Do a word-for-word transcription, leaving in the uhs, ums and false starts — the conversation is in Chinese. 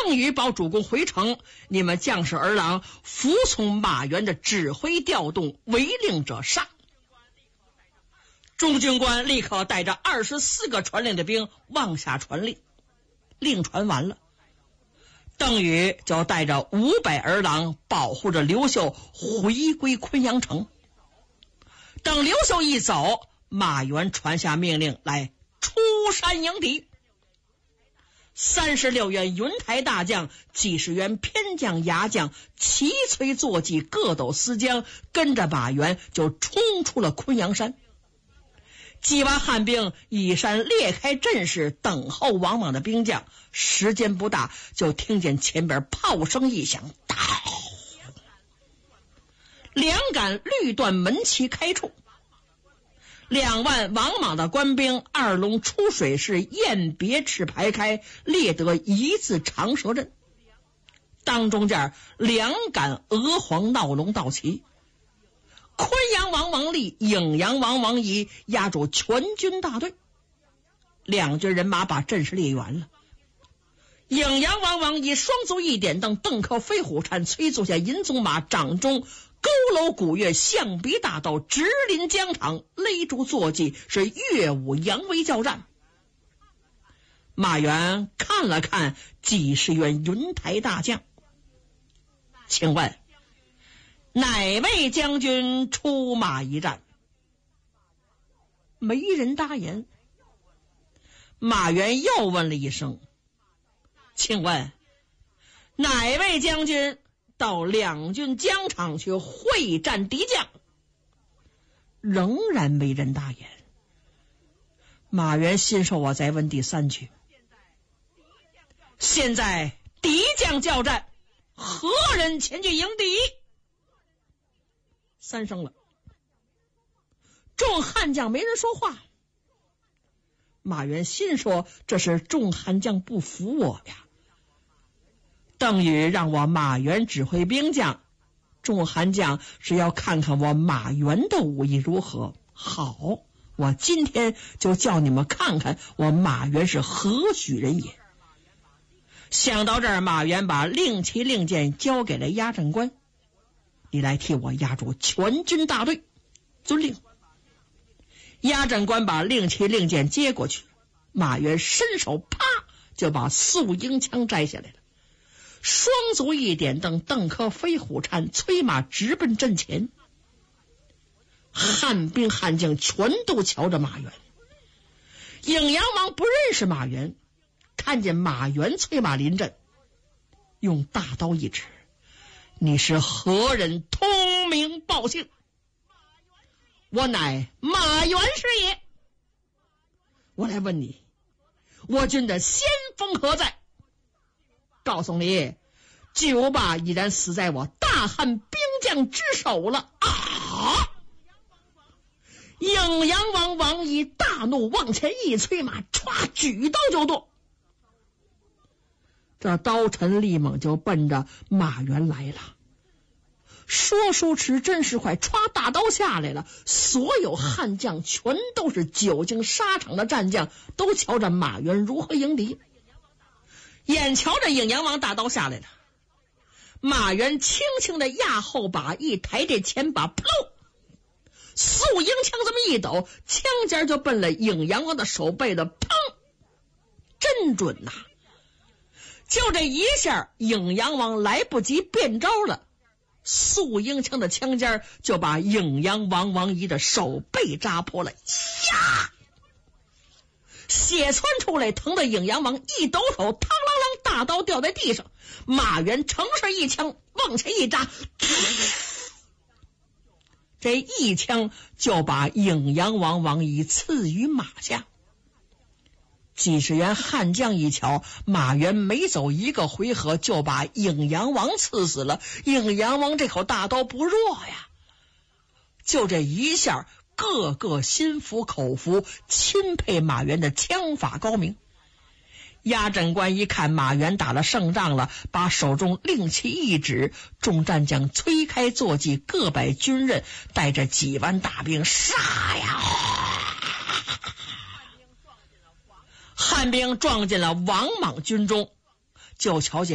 邓禹保主公回城，你们将士儿郎服从马援的指挥调动，违令者杀。众军官立刻带着二十四个传令的兵往下传令，令传完了，邓禹就带着五百儿郎保护着刘秀回归昆阳城。等刘秀一走，马援传下命令来出山迎敌。三十六员云台大将、几十员偏将、牙将齐催坐骑，各斗司将，跟着马援就冲出了昆阳山。几万汉兵以山裂开阵势，等候王莽的兵将。时间不大，就听见前边炮声一响，到两杆绿缎门旗开处，两万王莽的官兵二龙出水式，雁别翅排开，列得一字长蛇阵。当中间两杆鹅黄闹龙道旗，昆阳王王立、颍阳王王仪压住全军大队。两军人马把阵势列圆了。颍阳王王仪双足一点蹬，邓克飞虎铲，催坐下银鬃马，掌中佝偻古月，象鼻大刀，直临疆场，勒住坐骑，是乐舞扬威交战。马援看了看几十员云台大将，请问哪位将军出马一战？没人答言。马援又问了一声，请问哪位将军到两军疆场去会战敌将？仍然没人答言。马援心说，我再问第三句，现在敌将交战，何人前去迎敌？三声了，众汉将没人说话。马援心说，这是众汉将不服我呀。邓禹让我马援指挥兵将，众汉将是要看看我马援的武艺如何。好，我今天就叫你们看看我马援是何许人也。想到这儿，马援把令旗令箭交给了押阵官，你来替我压住全军大队。遵令。押阵官把令旗令箭接过去，马援伸手啪就把素缨枪摘下来了，双足一点蹬，邓克飞虎铲，催马直奔阵前。汉兵汉将全都瞧着马援。颍阳王不认识马援，看见马援催马临阵，用大刀一指，你是何人？通名报姓。我乃马援师也。我来问你，我军的先锋何在？告诉你，九霸已然死在我大汉兵将之手了啊！颍阳王王仪大怒，往前一催马，歘，举刀就剁。这刀沉力猛，就奔着马援来了。说时迟，真是快，歘，大刀下来了。所有汉将全都是久经沙场的战将，都瞧着马援如何迎敌。眼瞧着颍阳王大刀下来了，马援轻轻的压后把，一抬这前把，噗，素缨枪这么一抖，枪尖就奔了颍阳王的手背的，砰，真准呐！就这一下，颍阳王来不及变招了，素缨枪的枪尖就把颍阳王王仪的手背扎破了，呀！血窜出来，疼得颍阳王一抖手，嘡啷啷，大刀掉在地上。马援乘势一枪往前一扎，这一枪就把颍阳王王仪刺于马下。几十员汉将一瞧，马援没走一个回合就把颍阳王刺死了。颍阳王这口大刀不弱呀，就这一下，个个心服口服，钦佩马援的枪法高明。押阵官一看马援打了胜仗了，把手中令旗一指，众战将推开坐骑，各摆军刃，带着几万大兵杀呀！汉兵撞进了王莽军中，就瞧见